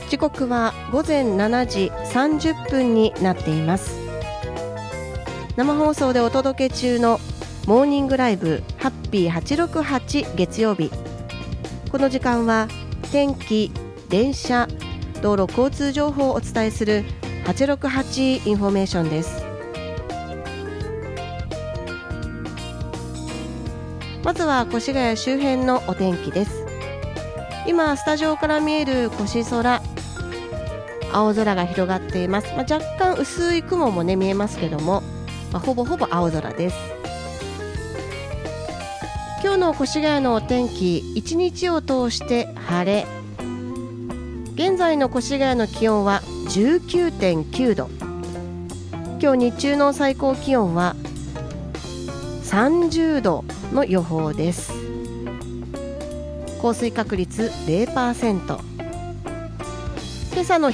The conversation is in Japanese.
時刻は午前7時30分になっています。生放送でお届け中のモーニングライブハッピー868月曜日。この時間は天気、電車、道路交通情報をお伝えする868インフォメーションです。まずは越谷周辺のお天気です。今スタジオから見える越空、青空が広がっています。若干薄い雲もね見えますけども、ほぼほぼ青空です。今日の越谷のお天気、一日を通して晴れ。現在の越谷の気温は 19.9 度。今日日中の最高気温は30度の予報です。降水確率 0%。 今朝の